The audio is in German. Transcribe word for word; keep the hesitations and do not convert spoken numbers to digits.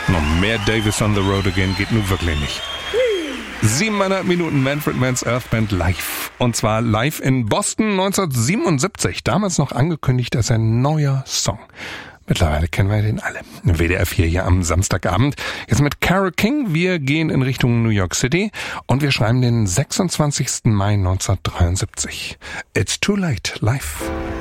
Noch mehr Davis on the Road Again geht nun wirklich nicht. siebeneinhalb Minuten Manfred Mann's Earth Band live. Und zwar live in Boston neunzehnhundertsiebenundsiebzig. Damals noch angekündigt als ein neuer Song. Mittlerweile kennen wir den alle. W D R vier hier am Samstagabend. Jetzt mit Carole King. Wir gehen in Richtung New York City und wir schreiben den sechsundzwanzigsten Mai neunzehnhundertdreiundsiebzig. It's Too Late live.